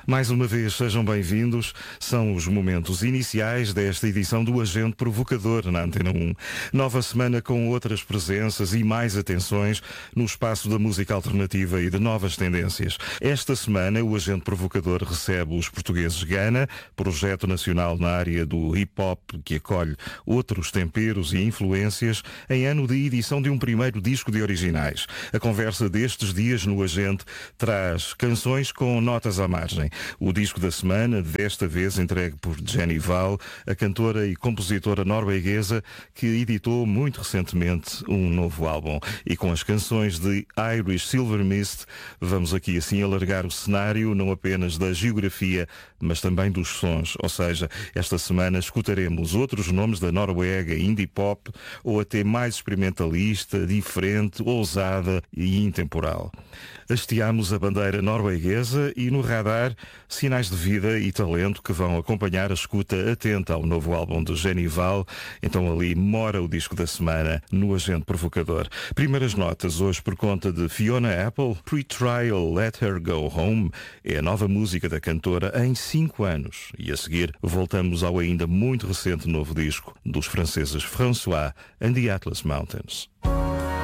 Mais uma vez, sejam bem-vindos. São os momentos iniciais desta edição do Agente Provocador na Antena 1. Nova semana com outras presenças e mais atenções no espaço da música alternativa e de novas tendências. Esta semana, o Agente Provocador recebe os portugueses Gana, projeto nacional na área do hip-hop que acolhe outros temperos e influências em ano de edição de um primeiro disco de originais. A conversa destes dias no Agente traz canções com notas à margem. O disco da semana, desta vez entregue por Jenny Val, a cantora e compositora norueguesa que editou muito recentemente um novo álbum. E com as canções de Irish Silver Mist, vamos aqui assim alargar o cenário não apenas da geografia, mas também dos sons. Ou seja, esta semana escutaremos outros nomes da Noruega, indie pop, ou até mais experimentalista, diferente, ousada e intemporal. Hasteámos a bandeira norueguesa e no radar sinais de vida e talento que vão acompanhar a escuta atenta ao novo álbum de Jenny Val. Então ali mora o disco da semana no Agente Provocador. Primeiras notas hoje por conta de Fiona Apple. Pre-Trial Let Her Go Home é a nova música da cantora em 5 anos. E a seguir voltamos ao ainda muito recente novo disco dos franceses François and the Atlas Mountains.